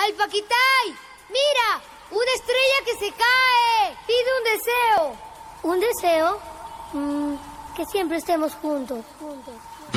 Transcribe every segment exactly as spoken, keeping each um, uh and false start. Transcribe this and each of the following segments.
¡Ay, Paquitay! ¡Mira! ¡Una estrella que se cae! ¡Pide un deseo! ¿Un deseo? Mm, que siempre estemos juntos, juntos.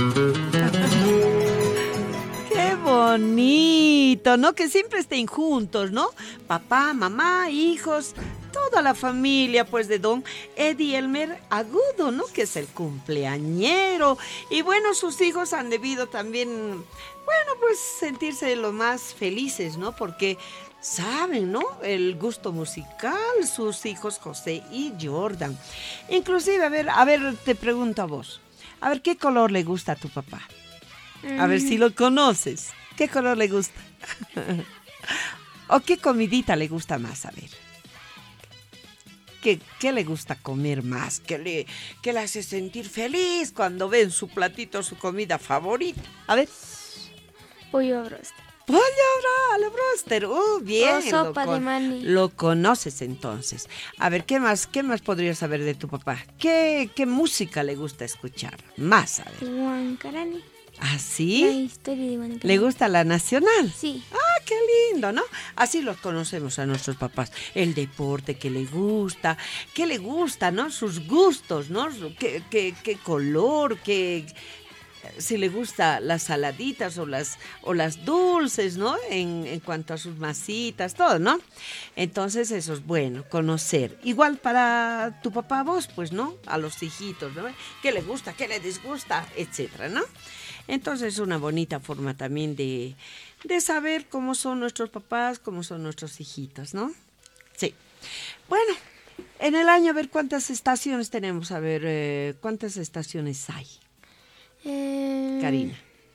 ¡Qué bonito! ¿No? Que siempre estén juntos, ¿no? Papá, mamá, hijos, toda la familia, pues, de don Eddie Elmer Agudo, ¿no? Que es el cumpleañero. Y bueno, sus hijos han debido también, bueno, pues, sentirse lo más felices, ¿no? Porque saben, ¿no? El gusto musical, sus hijos José y Jordan. Inclusive, a ver, a ver, te pregunto a vos. A ver, ¿qué color le gusta a tu papá? A ver si lo conoces. ¿Qué color le gusta? ¿O qué comidita le gusta más? A ver. ¿Qué, qué le gusta comer más? ¿Qué le, qué le hace sentir feliz cuando ve en su platito su comida favorita? A ver. Pollo broster. Pollo a la broster. Uh, bien. O sopa lo, de maní. Lo conoces entonces. A ver, ¿qué más, qué más podrías saber de tu papá? ¿Qué, qué música le gusta escuchar? Más, a ver. Huancarani. ¿Ah, La sí? historia de Huancarani. ¿Le gusta la nacional? Sí. Ah, qué lindo, ¿no? Así los conocemos a nuestros papás. El deporte que le gusta, qué le gusta, ¿no? Sus gustos, ¿no? Qué, qué, qué color, qué... Si le gusta las saladitas o las, o las dulces, ¿no? En, en cuanto a sus masitas, todo, ¿no? Entonces eso es bueno, conocer. Igual para tu papá, vos, pues, ¿no? A los hijitos, ¿no? ¿Qué le gusta, qué le disgusta, etcétera, ¿no? Entonces es una bonita forma también de, de saber cómo son nuestros papás, cómo son nuestros hijitos, ¿no? Sí. Bueno, en el año, a ver cuántas estaciones tenemos, a ver, eh, ¿cuántas estaciones hay? Eh, Karina.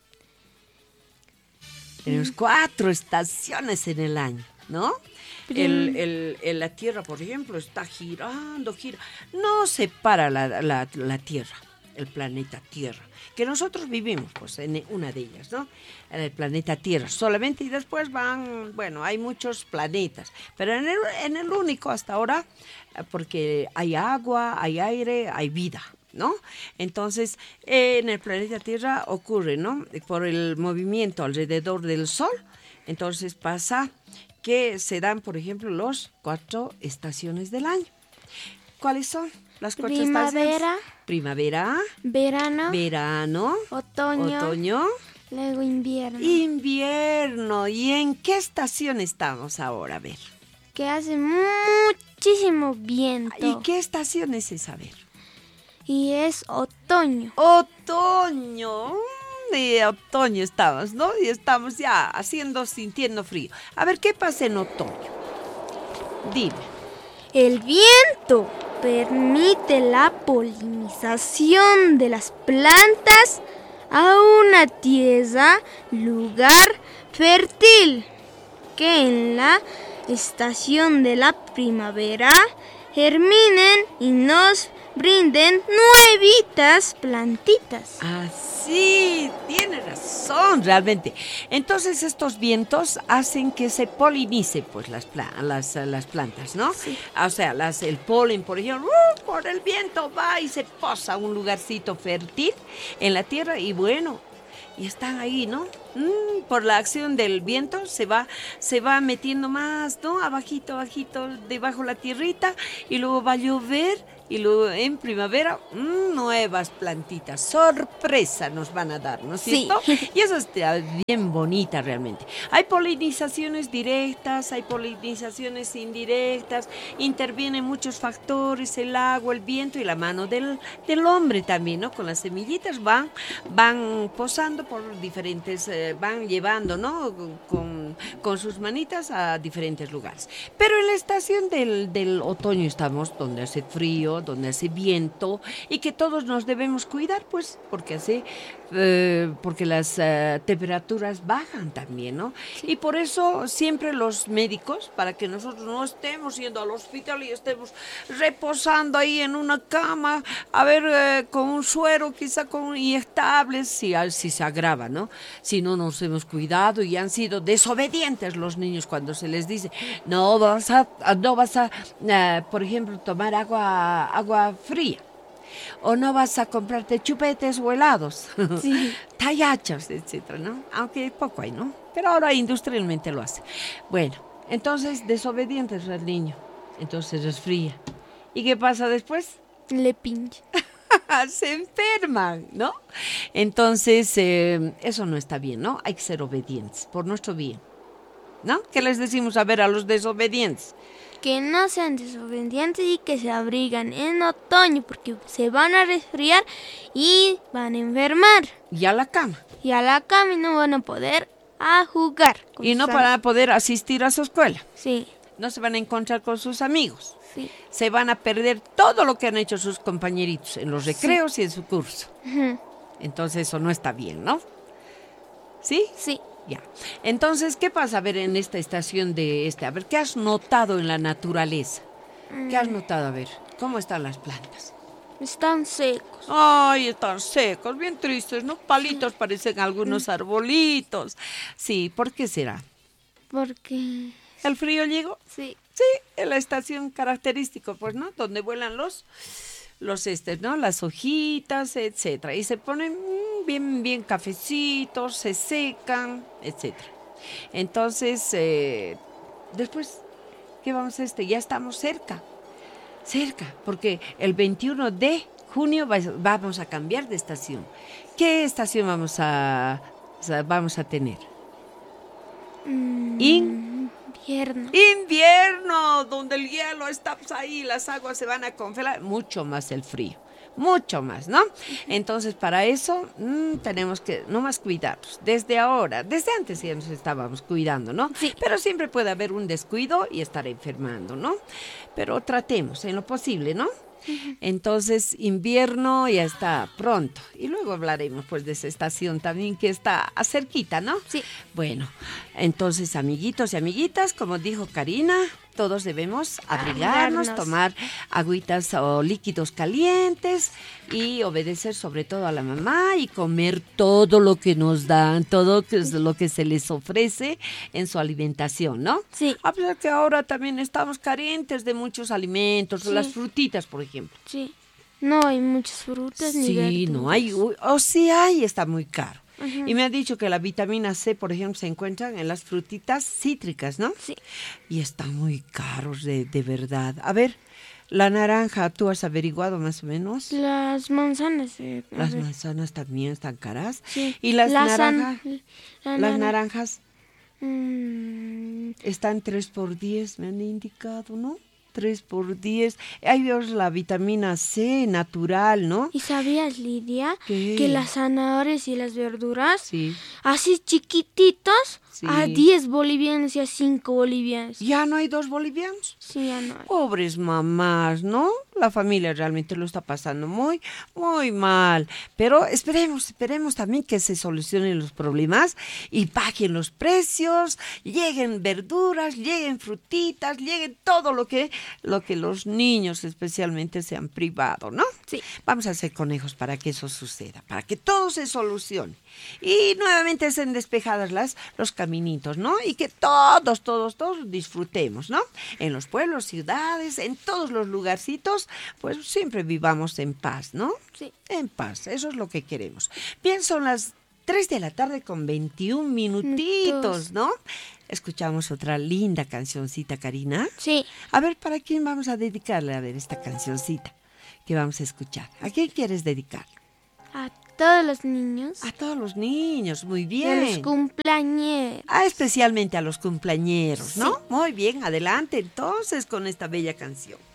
Tenemos cuatro estaciones en el año, ¿no? El, el, el- la Tierra, por ejemplo, está girando, gira. No se para la, la, la Tierra, el planeta Tierra, que nosotros vivimos, pues, en una de ellas, ¿no? En el planeta Tierra, solamente, y después van, bueno, hay muchos planetas, pero en el, en el único hasta ahora, eh, porque hay agua, hay aire, hay vida, ¿no? Entonces, eh, en el planeta Tierra ocurre, ¿no? Por el movimiento alrededor del Sol, entonces pasa que se dan, por ejemplo, los cuatro estaciones del año. ¿Cuáles son las cuatro Primavera. estaciones? Primavera, verano, verano, otoño, otoño, luego invierno. invierno. ¿Y en qué estación estamos ahora? A ver. Que hace muchísimo viento. ¿Y qué estación es esa? A ver. Y es otoño. Otoño. Mm, y otoño estamos, ¿no? Y estamos ya haciendo, sintiendo frío. A ver, ¿qué pasa en otoño? Dime. El viento permite la polinización de las plantas a una tierra, lugar fértil, que en la estación de la primavera germinen y nos brinden nuevitas plantitas. Así, tiene razón, realmente. Entonces estos vientos hacen que se polinice, pues, las, pla- las, eh, las plantas, ¿no? Sí. O sea, las, el polen, por ejemplo, ¡uh! Por el viento va y se posa un lugarcito fértil en la tierra y bueno, y están ahí, ¿no? Mm, por la acción del viento se va, se va metiendo más, ¿no? Abajito, abajito, debajo la tierrita y luego va a llover y luego en primavera mm, nuevas plantitas. Sorpresa nos van a dar, ¿no es Sí. cierto? Y eso está bien bonita realmente. Hay polinizaciones directas, hay polinizaciones indirectas, intervienen muchos factores, el agua, el viento y la mano del, del hombre también, ¿no? Con las semillitas van, van posando por diferentes, eh, van llevando, ¿no? Con, con sus manitas a diferentes lugares. Pero en la estación del, del otoño estamos donde hace frío, donde hace viento y que todos nos debemos cuidar, pues, porque hace, eh, porque las eh, temperaturas bajan también, ¿no? Y por eso siempre los médicos, para que nosotros no estemos yendo al hospital y estemos reposando ahí en una cama, a ver, eh, con un suero quizá con inestables, si, si se agrava, ¿no? Si no nos hemos cuidado y han sido desobedientes los niños cuando se les dice, no vas a, no vas a, eh, por ejemplo, tomar agua, agua fría. O no vas a comprarte chupetes o helados, Sí. tallachos, etcétera, ¿no? Aunque poco hay, ¿no? pero ahora industrialmente lo hace. Bueno, entonces desobediente es el niño, entonces se resfría. ¿Y qué pasa después? Le pincha. Se enferman, ¿no? Entonces, eh, eso no está bien, ¿no? Hay que ser obedientes, por nuestro bien, ¿no? ¿Qué les decimos a ver a los desobedientes? Que no sean desobedientes y que se abrigan en otoño porque se van a resfriar y van a enfermar. Y a la cama. Y a la cama y no van a poder a jugar. Y no para poder asistir a su escuela. Sí. No se van a encontrar con sus amigos. Sí. Se van a perder todo lo que han hecho sus compañeritos en los recreos sí. y en su curso. Uh-huh. Entonces eso no está bien, ¿no? ¿Sí? Sí. Ya. Entonces, ¿qué pasa a ver en esta estación de este? A ver, ¿qué has notado en la naturaleza? ¿Qué has notado? A ver, ¿cómo están las plantas? Están secos. Ay, están secos, bien tristes, ¿no? Palitos parecen algunos arbolitos. Sí, ¿por qué será? Porque... ¿El frío llegó? Sí. Sí, en la estación característico, pues, ¿no? Donde vuelan los... los estes, ¿no? Las hojitas, etcétera. Y se ponen mmm, bien, bien cafecitos, se secan, etcétera. Entonces, eh, después, ¿qué vamos a este? Ya estamos cerca, cerca, porque el veintiuno de junio va, vamos a cambiar de estación. ¿Qué estación vamos a, vamos a tener? Mm, In- invierno. Invierno, donde el hielo está pues, ahí, las aguas se van a congelar, mucho más el frío, mucho más, ¿no? Entonces, para eso mmm, tenemos que nomás cuidarnos, desde ahora, desde antes ya nos estábamos cuidando, ¿no? Sí. Pero siempre puede haber un descuido y estar enfermando, ¿no? Pero tratemos en lo posible, ¿no? Entonces, invierno ya está pronto. Y luego hablaremos pues de esa estación también que está cerquita, ¿no? Sí. Bueno, entonces, amiguitos y amiguitas, como dijo Karina, todos debemos abrigarnos, Abrigarnos. tomar agüitas o líquidos calientes y obedecer sobre todo a la mamá y comer todo lo que nos dan, todo que es lo que se les ofrece en su alimentación, ¿no? Sí. A pesar que ahora también estamos carentes de muchos alimentos, Sí. las frutitas, por ejemplo. Sí. No hay muchas frutas ni Sí, verduras. no hay, uy, o sí hay, está muy caro. Ujú. Y me ha dicho que la vitamina C, por ejemplo, se encuentra en las frutitas cítricas, ¿no? Sí. Y están muy caros de, de verdad. A ver, la naranja, ¿tú has averiguado más o menos? Las manzanas. eh, a Las ver. manzanas también están caras. Sí. Y las La san- naranjas, la las nara- naranjas Mm, están tres por diez, me han indicado, ¿no? tres por diez. Ahí vemos la vitamina C natural, ¿no? ¿Y sabías, Lidia, ¿Qué? que las zanahorias y las verduras, Sí. así chiquititos, Sí. a diez bolivianos y a cinco bolivianos? Ya no hay dos bolivianos. Sí, ya no hay. Pobres mamás, ¿no? La familia realmente lo está pasando muy, muy mal. Pero esperemos, esperemos también que se solucionen los problemas y bajen los precios, lleguen verduras, lleguen frutitas, lleguen todo lo que, lo que los niños especialmente se han privado, ¿no? Sí. Vamos a hacer conejos para que eso suceda, para que todo se solucione. Y nuevamente estén despejadas las, los caminitos, ¿no? Y que todos, todos, todos disfrutemos, ¿no? En los pueblos, ciudades, en todos los lugarcitos, pues siempre vivamos en paz, ¿no? Sí. En paz, eso es lo que queremos. Bien, son las tres de la tarde con veintiún minutitos, ¿no? Escuchamos otra linda cancioncita, Karina. Sí. A ver, ¿para quién vamos a dedicarle a ver esta cancioncita que vamos a escuchar? ¿A quién quieres dedicar? A todos los niños. A todos los niños, muy Y a bien. los cumpleañeros. Ah, especialmente a los cumpleañeros, ¿no? Sí. Muy bien, adelante entonces con esta bella canción.